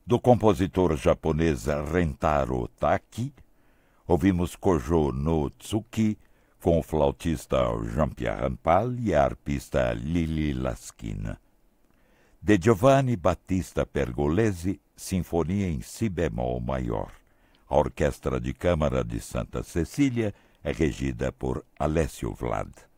Do compositor japonês Rentaro Taki, ouvimos Kōjō no Tsuki, com o flautista Jean-Pierre Rampal e a arpista Lili Laskina. De Giovanni Battista Pergolesi, Sinfonia em Si bemol maior. A Orquestra de Câmara de Santa Cecília é regida por Alessio Vlad.